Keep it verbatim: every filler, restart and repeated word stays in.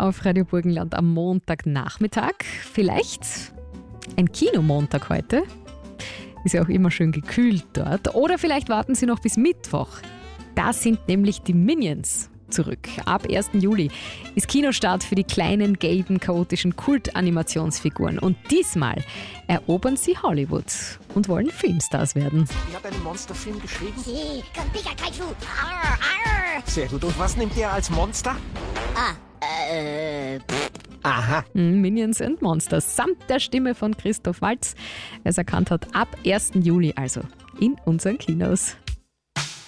auf Radio Burgenland am Montagnachmittag. Vielleicht ein Kinomontag heute. Ist ja auch immer schön gekühlt dort. Oder vielleicht warten Sie noch bis Mittwoch. Da sind nämlich die Minions zurück. Ab ersten Juli ist Kinostart für die kleinen, gelben, chaotischen Kult-Animationsfiguren. Und diesmal erobern sie Hollywood und wollen Filmstars werden. Ihr habt einen Monsterfilm geschrieben? Sí, con Pikachu. Arr, arr. Sehr gut. Und was nimmt ihr als Monster? Ah, äh, pff. Aha. Minions and Monsters samt der Stimme von Christoph Waltz, wer es erkannt hat, ab ersten Juli also in unseren Kinos.